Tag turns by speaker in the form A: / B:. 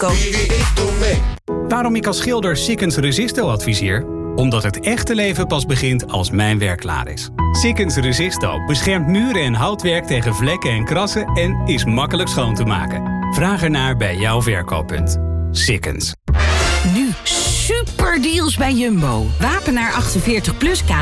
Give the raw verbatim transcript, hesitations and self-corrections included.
A: Koop.
B: Waarom ik als schilder Sikkens Resisto adviseer? Omdat het echte leven pas begint als mijn werk klaar is. Sikkens Resisto beschermt muren en houtwerk tegen vlekken en krassen en is makkelijk schoon te maken. Vraag ernaar bij jouw verkooppunt. Sikkens.
A: Nu super deals bij Jumbo. Wapenaar achtenveertig plus K